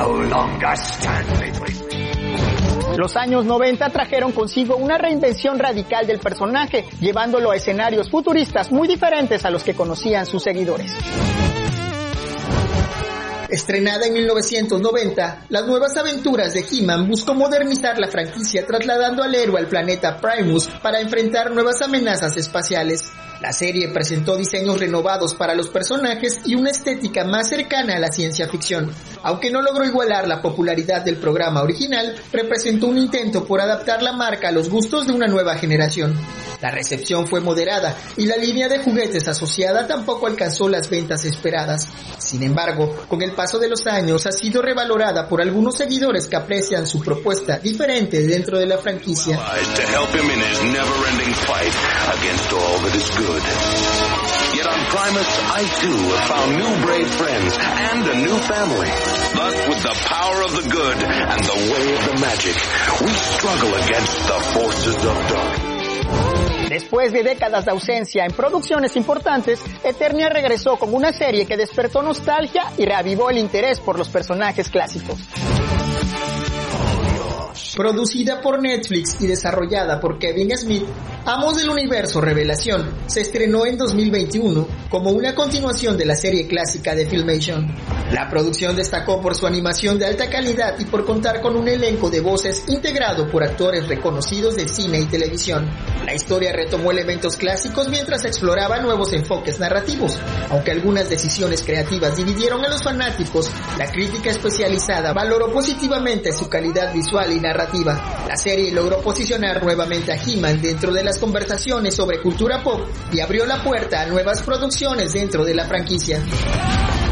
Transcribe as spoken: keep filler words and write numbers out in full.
no longer stand between me. Los años noventa trajeron consigo una reinvención radical del personaje, llevándolo a escenarios futuristas muy diferentes a los que conocían sus seguidores. Estrenada en mil novecientos noventa, Las nuevas aventuras de He-Man buscó modernizar la franquicia trasladando al héroe al planeta Primus para enfrentar nuevas amenazas espaciales. La serie presentó diseños renovados para los personajes y una estética más cercana a la ciencia ficción. Aunque no logró igualar la popularidad del programa original, representó un intento por adaptar la marca a los gustos de una nueva generación. La recepción fue moderada y la línea de juguetes asociada tampoco alcanzó las ventas esperadas. Sin embargo, con el paso de los años ha sido revalorada por algunos seguidores que aprecian su propuesta diferente dentro de la franquicia. Yet on Primus, I too have found new brave friends and a new family. Thus, with the power of the good and the way of the magic, we struggle against the forces of dark. Después de décadas de ausencia en producciones importantes, Eternia regresó como una serie que despertó nostalgia y reavivó el interés por los personajes clásicos. Producida por Netflix y desarrollada por Kevin Smith, Amos del Universo Revelación se estrenó en dos mil veintiuno como una continuación de la serie clásica de Filmation. La producción destacó por su animación de alta calidad y por contar con un elenco de voces integrado por actores reconocidos de cine y televisión. La historia retomó elementos clásicos mientras exploraba nuevos enfoques narrativos. Aunque algunas decisiones creativas dividieron a los fanáticos, la crítica especializada valoró positivamente su calidad visual y narrativa. La serie logró posicionar nuevamente a He-Man dentro de las conversaciones sobre cultura pop y abrió la puerta a nuevas producciones dentro de la franquicia.